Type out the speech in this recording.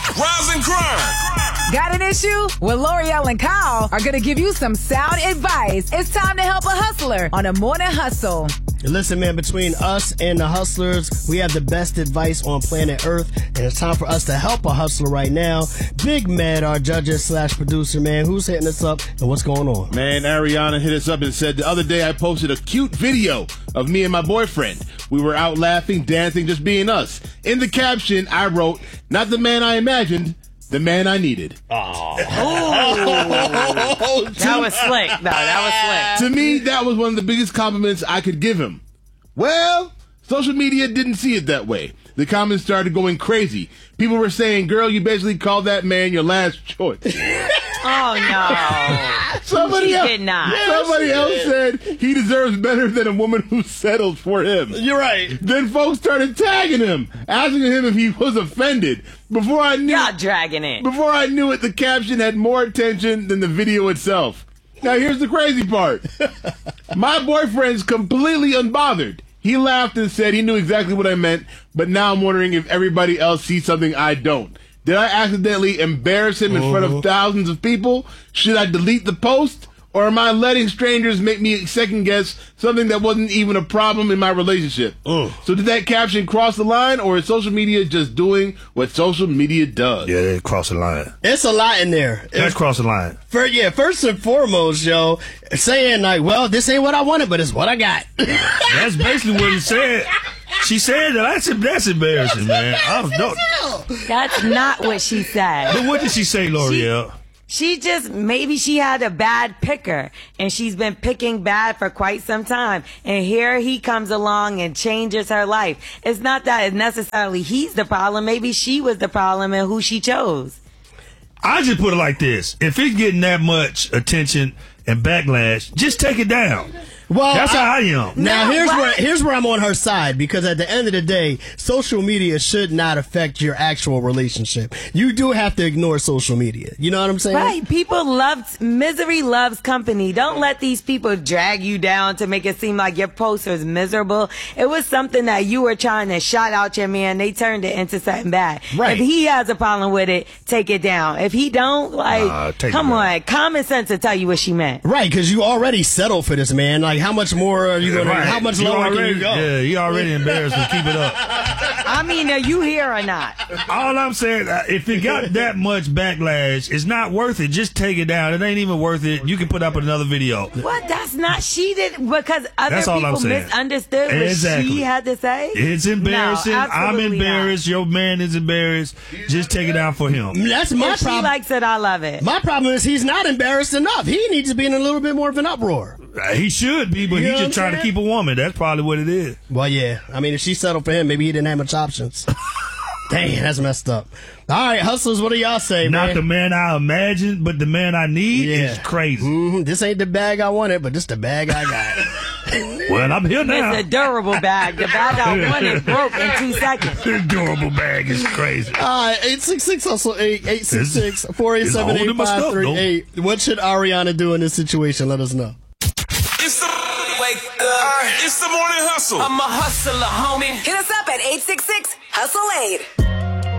Rise and grind. Got an issue? Well, L'Oreal and Kyle are going to give you some sound advice. It's time to help a hustler on a morning hustle. Listen, man, between us and the hustlers, we have the best advice on planet Earth, and it's time for us to help a hustler right now. Big Mad, our judges/producer, man, who's hitting us up and what's going on? Man, Ariana hit us up and said the other day I posted a cute video of me and my boyfriend. We were out laughing, dancing, just being us. In the caption, I wrote, "Not the man I imagined, the man I needed." That was slick. No, that was slick. To me, that was one of the biggest compliments I could give him. Well, social media didn't see it that way. The comments started going crazy. People were saying, "Girl, you basically called that man your last choice." Oh, no. Somebody else, did not. Somebody else said he deserves better than a woman who settles for him. You're right. Then folks started tagging him, asking him if he was offended. Before I knew it, the caption had more attention than the video itself. Now here's the crazy part. My boyfriend's completely unbothered. He laughed and said he knew exactly what I meant, but now I'm wondering if everybody else sees something I don't. Did I accidentally embarrass him in front of thousands of people? Should I delete the post? Or am I letting strangers make me second guess something that wasn't even a problem in my relationship? So did that caption cross the line, or is social media just doing what social media does? Yeah, they cross the line. It's a lot in there. That's cross the line. First and foremost, yo, saying like, well, this ain't what I wanted, but it's what I got. That's basically what he said. She said that. That's embarrassing, man. That's not what she said. But what did she say, L'Oreal? Maybe she had a bad picker, and she's been picking bad for quite some time. And here he comes along and changes her life. It's not that necessarily he's the problem. Maybe she was the problem in who she chose. I just put it like this. If it's getting that much attention and backlash, just take it down. Well, that's how I am. Now, here's where I'm on her side, because at the end of the day, social media should not affect your actual relationship. You do have to ignore social media. You know what I'm saying? Right. Misery loves company. Don't let these people drag you down to make it seem like your post was miserable. It was something that you were trying to shout out your man. They turned it into something bad. Right. If he has a problem with it, take it down. If he don't, come on. Common sense will tell you what she meant. Right, because you already settled for this man. Like, how much more are you going to, how much lower can you go? Yeah, you already embarrassed to keep it up. I mean, are you here or not? All I'm saying, if it got that much backlash, it's not worth it. Just take it down. It ain't even worth it. You can put up another video. What? That's not, she did, because other That's all I'm people saying. misunderstood what she had to say? It's embarrassing. No, I'm embarrassed. Not. Your man is embarrassed. Just take it down for him. That's my problem. She likes it, I love it. My problem is he's not embarrassed enough. He needs to be in a little bit more of an uproar. He should be, but he's just trying to keep a woman. That's probably what it is. Well, yeah. I mean, if she settled for him, maybe he didn't have much options. Dang, that's messed up. All right, hustlers, what do y'all say, man? Not the man I imagined, but the man I need is crazy. This ain't the bag I wanted, but this the bag I got. Well, I'm here now. It's a durable bag. The bag I wanted broke in 2 seconds. The durable bag is crazy. All right, 866-HUSTLE, 866-487-8538. What should Ariana do in this situation? Let us know. It's the morning hustle. I'm a hustler, homie. Hit us up at 866-HUSTLE-8.